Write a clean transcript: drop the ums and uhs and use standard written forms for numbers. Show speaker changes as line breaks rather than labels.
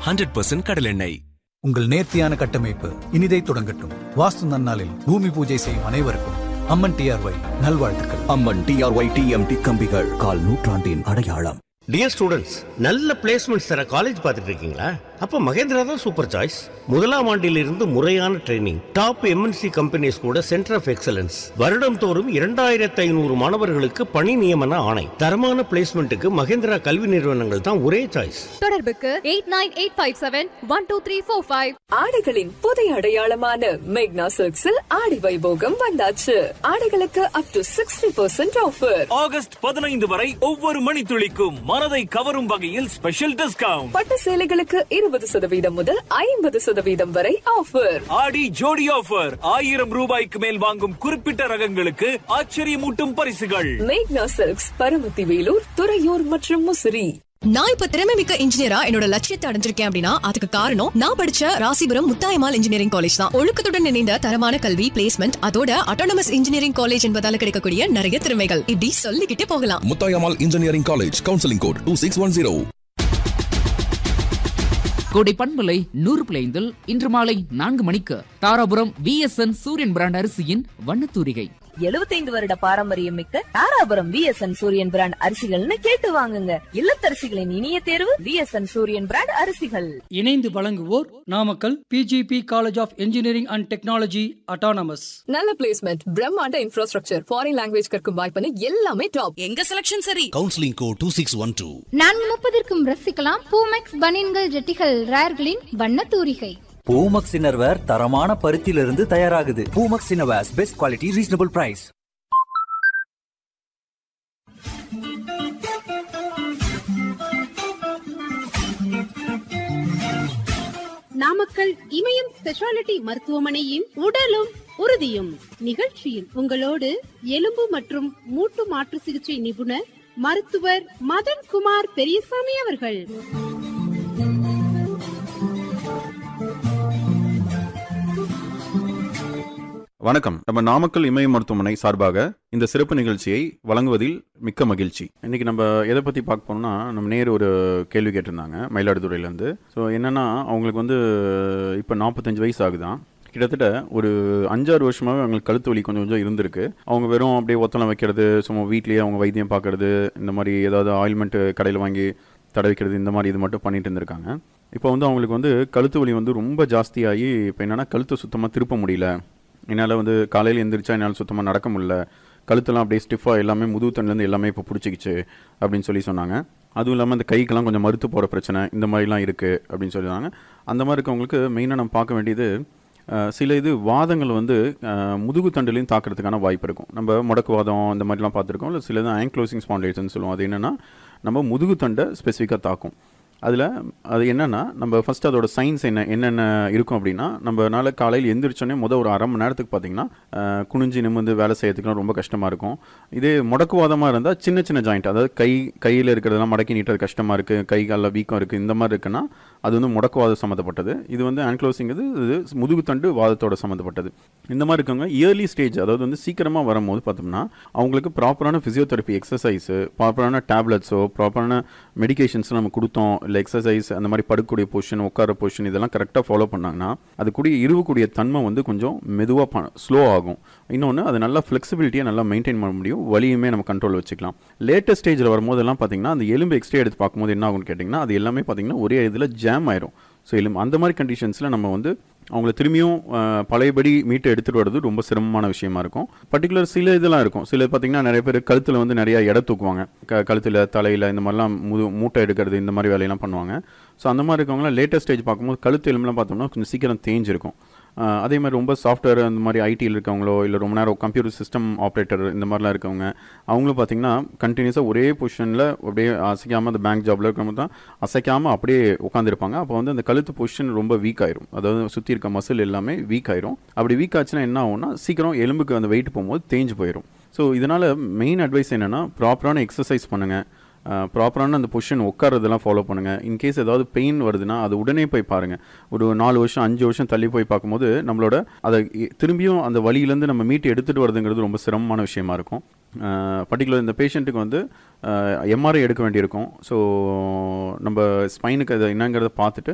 100% கடல் எண்ணெய்.
உங்கள் நேர்த்தியான கட்டமைப்பு இனிதை தொடங்கட்டும். வாஸ்து நன்னாளில் பூமி பூஜை செய்யும் அனைவருக்கும் அம்மன் டிஆர்ஒய் நல்வாழ்த்துக்கள்.
அம்மன் டிஆர்ஒய் டிஎம்டி கம்பிகள் கால் நூற்றாண்டின் அடையாளம்.
டியர் ஸ்டூடெண்ட்ஸ், நல்ல பிளேஸ்மெண்ட்ஸ் தர காலேஜ் பார்த்துட்டு இருக்கீங்களா? அப்போ மகேந்திரா தான் சூப்பர் சாய்ஸ். முதலாம் ஆண்டிலிருந்து முறையான ட்ரைனிங், டாப் எம்என்சி கம்பெனிஸ் கூட சென்டர் ஆஃப் எக்ஸலன்ஸ், வருடம் தோறும் 2500 மாணவர்களுக்கு பணி நியமன ஆணை. தரமான பிளேஸ்மெண்ட்டுக்கு மகேந்திரா கல்வி நிறுவனங்கள் தான் ஒரே சாய்ஸ்.
தொடர்புக்கு 8985712345.
ஆடைகளின் புதிய அடையாளமான மேக்னா சில்க்ஸில் ஆடி வைபோகம் வந்தாச்சு. ஆடைகளுக்கு up to 60% ஆஃபர்.
ஆகஸ்ட் 15 வரை ஒவ்வொரு மணித்துளிக்கும் மனதை கவரும் வகையில் ஸ்பெஷல் டிஸ்கவுண்ட்.
பட்டு சேலைகளுக்கு 20% முதல் 50% வரை ஆஃபர்.
ஆடி ஜோடி ஆஃபர். 1000 ரூபாய்க்கு மேல் வாங்கும் குறிப்பிட்ட ரகங்களுக்கு ஆச்சரியமூட்டும் பரிசுகள்.
மேக்னா சில்க்ஸ், பரமத்தி வேலூர், துறையூர் மற்றும் முசிறி.
நான் இப்ப திறமை மிக்க இன்ஜினியரா என்னோட லட்சியத்தை அடைஞ்சிருக்கேன் அப்படின்னா அதுக்கு காரணம் நான் படிச்ச ராசிபுரம் முத்தாயம்மாள் இன்ஜினியரிங் காலேஜ் தான். ஒழுக்கத்துடன் இணைந்த தரமான கல்வி, பிளேஸ்மெண்ட், அதோட அட்டானமஸ் இன்ஜினியரிங் காலேஜ் என்பதால கிடைக்கக்கூடிய நிறைய திறமைகள் இப்படி சொல்லிக்கிட்டே போகலாம்.
Muthayammal engineering college, counselling code 2610.
கோடை பண்பலை 100.5 இன்று மாலை 4 மணிக்கு தாராபுரம் VSN சூரியன் பிராண்ட் அரிசியின் வண்ணத்தூரிகை.
75 வருட பாரம்பரியம் மிக்க தாராபுரம் VSN சூரியன் பிராண்ட் அரிசிகள்னு கேட்டு வாங்குங்க. இல்லத்தரசிகளின் இனிய தேர்வு VSN சூரியன் பிராண்ட் அரிசிகள்.
இணைந்து வழங்குவோர் Namakkal PGP college of engineering and technology autonomous.
நல்ல பிளேஸ்மெண்ட், பிரம்மாண்ட இன்ஃப்ராஸ்ட்ரக்சர், ஃபாரின் லாங்குவேஜ் கற்கும் வாய்ப்பு எல்லாமே டாப்.
எங்க செலக்ஷன் சரி.
Counselling code 2612.
4:30 ரசிக்கலாம் பூமெக்ஸ் பனியன்கள், ஜெட்டிகள், ரேர்களின் வண்ணத்தூரிகை.
பூமக்ஸ் இன்னர்வேர் தரமான பருத்தியிலிருந்து தயாராகுது. Poomex innerwears, best quality, reasonable price.
Namakkal இமயம் ஸ்பெஷாலிட்டி மருத்துவமனையின் உடலும் உறுதியும் நிகழ்ச்சியில் உங்களோடு எலும்பு மற்றும் மூட்டு மாற்று சிகிச்சை நிபுணர் மருத்துவர் மதன்குமார் பெரியசாமி அவர்கள்.
வணக்கம். நம்ம நாமக்கல் இமய மருத்துவமனை சார்பாக இந்த சிறப்பு நிகழ்ச்சியை வழங்குவதில் மிக்க மகிழ்ச்சி. இன்னைக்கு நம்ம எதை பற்றி பார்க்க போனோம்னா, நம்ம நேரு ஒரு கேள்வி கேட்டிருந்தாங்க மயிலாடுதுறையிலேருந்து. ஸோ என்னென்னா, அவங்களுக்கு வந்து இப்போ 45 வயசு ஆகுதான். கிட்டத்தட்ட ஒரு 5-6 வருஷமாகவே அவங்களுக்கு கழுத்து வலி கொஞ்சம் கொஞ்சம் இருந்திருக்கு. அவங்க வெறும் அப்படியே ஒத்தலம் வைக்கிறது, சும்மா வீட்லேயே அவங்க வைத்தியம் பார்க்கறது, இந்த மாதிரி ஏதாவது ஆயில்மெண்ட்டு கடையில் வாங்கி தடவிக்கிறது, இந்த மாதிரி இது மட்டும் பண்ணிட்டு இருந்திருக்காங்க. இப்போ வந்து அவங்களுக்கு வந்து கழுத்து வலி வந்து ரொம்ப ஜாஸ்தியாகி இப்போ என்னென்னா கழுத்தை சுத்தமாக திருப்ப முடியல. என்னால் வந்து காலையில் எழுந்திரிச்சா என்னால் சுத்தமாக நடக்க முடியல, கழுத்தெல்லாம் அப்படியே ஸ்டிஃபாக எல்லாமே முதுகுத்தன்லேருந்து எல்லாமே இப்போ பிடிச்சிக்கிச்சு அப்படின்னு சொல்லி சொன்னாங்க. அதுவும் இல்லாமல் அந்த கைக்கெல்லாம் கொஞ்சம் மறுத்து போகிற பிரச்சனை இந்த மாதிரிலாம் இருக்குது அப்படின்னு சொல்லிடுறாங்க. அந்த மாதிரி இருக்கவங்களுக்கு மெயினாக நம்ம பார்க்க வேண்டியது சில வாதங்கள் வந்து முதுகுத்தண்டுலையும் தாக்கிறதுக்கான வாய்ப்பு இருக்கும். நம்ம முடக்குவாதம் இந்த மாதிரிலாம் பார்த்துருக்கோம். இல்லை சில ஆங்க்ளோசிங் ஸ்பாண்டைல்ஸ்னு சொல்லுவோம். அது என்னென்னா நம்ம முதுகுத்தண்டை ஸ்பெசிஃபிக்காக தாக்கும். அது என்னென்னா, நம்ம ஃபஸ்ட்டு அதோட சயின்ஸ் என்னென்ன இருக்கும் அப்படின்னா, நம்மளால காலையில் எந்திரிச்சோன்னே ஒரு அரை மணி நேரத்துக்கு பார்த்திங்கன்னா குனிஞ்சு நிமிர்ந்து வேலை செய்யறதுக்குலாம் ரொம்ப கஷ்டமாக இருக்கும். இதே முடக்குவாதமாக இருந்தால் சின்ன சின்ன ஜாயிண்ட், அதாவது கையில் இருக்கிறதெல்லாம் மடக்கி நீட்டுறது கஷ்டமாக இருக்குது, கை காலில் வீக்கம் இருக்குது, இந்த மாதிரி இருக்குன்னா அது வந்து முடக்குவாதம் சம்மந்தப்பட்டது. இது வந்து ஆங்க்ளோசிங், இது முதுகுத்தண்டு வாதத்தோட சம்மந்தப்பட்டது. இந்த மாதிரி இருக்கவங்க இயர்லி ஸ்டேஜ், அதாவது வந்து சீக்கிரமாக வரும்போது பார்த்தோம்னா அவங்களுக்கு ப்ராப்பரான ஃபிசியோதெரப்பி எக்ஸசைஸு, ப்ராப்பரான டேப்லெட்ஸோ, ப்ராப்பரான மெடிகேஷன்ஸோ நம்ம கொடுத்தோம், இல்லை எக்ஸசைஸ் அந்த மாதிரி படுக்கக்கூடிய பொசிஷன், உட்கார பொசிஷன் இதெல்லாம் கரெக்டாக ஃபாலோ பண்ணாங்கன்னா அது கூடிய இருவக்கூடிய தன்மை வந்து கொஞ்சம் மெதுவாக ஸ்லோ ஆகும். இன்னொன்று, அது நல்லா ஃப்ளெக்சிபிலிட்டியாக நல்லா மெயின்டைன் பண்ண முடியும், வலியுமே நம்ம கண்ட்ரோல் வச்சுக்கலாம். லேட்டஸ்ட் ஸ்டேஜில் வரும்போதெல்லாம் பார்த்தீங்கன்னா அந்த எலும்பு எக்ஸ்ட்ரா எடுத்து பார்க்கும்போது என்ன ஆகும்னு கேட்டிங்கன்னா, அது எல்லாமே பார்த்தீங்கன்னா ஒரே இதில் ஜாம் ஆயிரும். ஸோ எலும்பு அந்த மாதிரி கண்டிஷன்ஸில் நம்ம வந்து அவங்கள திரும்பியும் பழையபடி மீட்டு எடுத்துகிட்டு வர்றது ரொம்ப சிரமமான விஷயமா இருக்கும். பர்டிகுலர் சில இதெல்லாம் இருக்கும். சில பார்த்திங்கன்னா நிறைய பேர் கழுத்தில் வந்து நிறையா எடை தூக்குவாங்க, கழுத்தில் தலையில் இந்த மாதிரிலாம் மூட்டை எடுக்கிறது, இந்த மாதிரி வேலையெல்லாம் பண்ணுவாங்க. ஸோ அந்த மாதிரி இருக்கவங்களாம் லேட்டஸ்ட் ஸ்டேஜ் பார்க்கும்போது கழுத்து எலும்புலாம் பார்த்தோம்னா கொஞ்சம் சீக்கிரம் தேஞ்சிருக்கும். அதே மாதிரி ரொம்ப சாஃப்ட்வேர் அந்த மாதிரி ஐடியில் இருக்கவங்களோ, இல்லை ரொம்ப நேரம் கம்ப்யூட்டர் சிஸ்டம் ஆப்ரேட்டர் இந்த மாதிரிலாம் இருக்கவங்க, அவங்களும் பார்த்திங்கன்னா கண்டினியூஸாக ஒரே பொசிஷனில் அப்படியே அசைக்காமல், அந்த பேங்க் ஜாபில் இருக்கிறவங்க தான் அசைக்காமல் அப்படியே உட்காந்துருப்பாங்க. அப்போ வந்து அந்த கழுத்து பொசிஷன் ரொம்ப வீக் ஆயிரும், அதாவது சுற்றி இருக்க மசில் எல்லாமே வீக் ஆயிரும். அப்படி வீக் ஆச்சுன்னா என்ன ஆகும்னா, சீக்கிரம் எலும்புக்கு அந்த வெயிட் போகும்போது தேஞ்சு போயிடும். ஸோ இதனால் மெயின் அட்வைஸ் என்னென்னா, ப்ராப்பரான எக்ஸசைஸ் பண்ணுங்கள், ப்ராப்பரான அந்த பொசிஷன் உட்காரதெல்லாம் ஃபாலோ பண்ணுங்கள். இன்கேஸ் ஏதாவது பெயின் வருதுன்னா அது உடனே போய் பாருங்கள். ஒரு 4 வருஷம் 5 வருஷம் தள்ளி போய் பார்க்கும்போது நம்மளோட அதை திரும்பியும் அந்த வலியிலேருந்து நம்ம மீட்டு எடுத்துகிட்டு வரதுங்கிறது ரொம்ப சிரமமான விஷயமா இருக்கும். பர்டிகுலர் இந்த பேஷண்ட்டுக்கு வந்து எம்ஆர்ஐ எடுக்க வேண்டியிருக்கும். ஸோ நம்ம ஸ்பைனுக்கு அது என்னங்கிறத பார்த்துட்டு